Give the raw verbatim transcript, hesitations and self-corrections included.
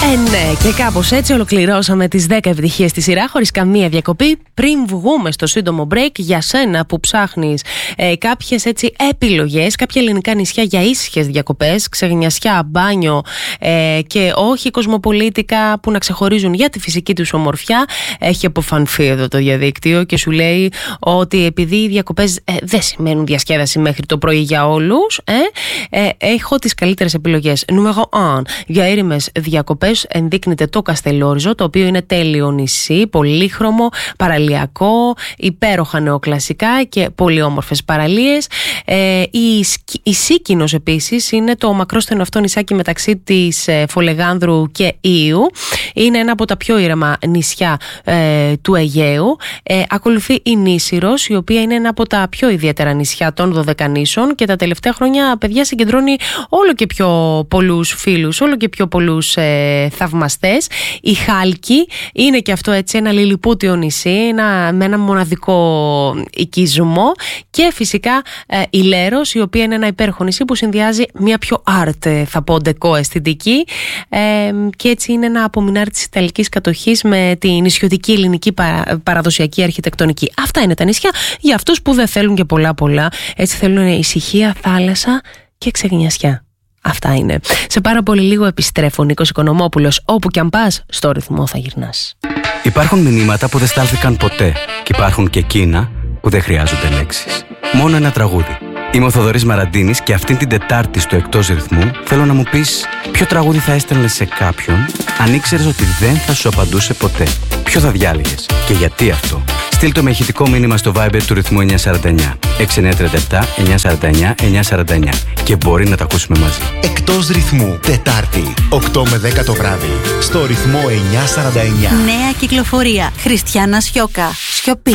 Ε, ναι, και κάπως έτσι ολοκληρώσαμε τις δέκα επιτυχίες στη σειρά, χωρίς καμία διακοπή. Πριν βγούμε στο σύντομο break, για σένα που ψάχνεις ε, κάποιες έτσι επιλογές, κάποια ελληνικά νησιά για ήσυχες διακοπές, ξεγνιασιά, μπάνιο ε, και όχι κοσμοπολίτικα, που να ξεχωρίζουν για τη φυσική τους ομορφιά, έχει αποφανθεί εδώ το διαδίκτυο και σου λέει ότι επειδή οι διακοπές ε, δεν σημαίνουν διασκέδαση μέχρι το πρωί για όλους, ε, ε, έχω τις καλύτερες επιλογές. Νούμερο ένα, για ήρεμες διακοπές ενδείκνυται το Καστελόριζο, το οποίο είναι τέλειο νησί, πολύχρωμο, παραλιακό, υπέροχα νεοκλασικά και πολύ όμορφες παραλίες. Ε, η, η Σίκινος επίσης είναι το μακρόστενο αυτό νησάκι μεταξύ της ε, Φολεγάνδρου και Ήου. Είναι ένα από τα πιο ήρεμα νησιά ε, του Αιγαίου. Ε, ακολουθεί η Νήσυρος, η οποία είναι ένα από τα πιο ιδιαίτερα νησιά των Δωδεκανήσων και τα τελευταία χρόνια, παιδιά, συγκεντρώνει όλο και πιο πολλούς φίλους, όλο και πιο πολλούς ε, θαυμαστές. Η Χάλκη είναι και αυτό έτσι ένα λιλιπούτιο νησί, ένα, με ένα μοναδικό οικισμό, και φυσικά ε, η Λέρος, η οποία είναι ένα υπέροχο νησί που συνδυάζει μια πιο art, θα πω, ντεκό αισθητική, ε, και έτσι είναι ένα απομεινάρι της Ιταλικής κατοχής με τη νησιωτική ελληνική παρα, παραδοσιακή αρχιτεκτονική. Αυτά είναι τα νησιά για αυτούς που δεν θέλουν και πολλά πολλά, έτσι θέλουν ησυχία, θάλασσα και ξεγνιασιά. Αυτά είναι. Σε πάρα πολύ λίγο επιστρέφω, Νίκος Οικονομόπουλος. Όπου κι αν πας, στο ρυθμό θα γυρνάς. Υπάρχουν μηνύματα που δεν στάλθηκαν ποτέ και υπάρχουν και εκείνα που δεν χρειάζονται λέξεις. Μόνο ένα τραγούδι. Είμαι ο Θοδωρής Μαραντίνης και αυτήν την Τετάρτη στο Εκτός Ρυθμού θέλω να μου πεις ποιο τραγούδι θα έστελνες σε κάποιον αν ήξερες ότι δεν θα σου απαντούσε ποτέ. Ποιο θα διάλεγες και γιατί αυτό? Στείλ το με ηχητικό μήνυμα στο Viber του ρυθμού εννιά σαράντα εννιά έξι εννιά τριάντα επτά εννιά σαράντα εννιά εννιά σαράντα εννιά και μπορεί να τα ακούσουμε μαζί. Εκτός Ρυθμού, Τετάρτη, οκτώ με δέκα το βράδυ, στο ρυθμό εννιά σαράντα εννιά. Νέα κυκλοφορία. Χριστιάνα Σιώκα. Σιωπή.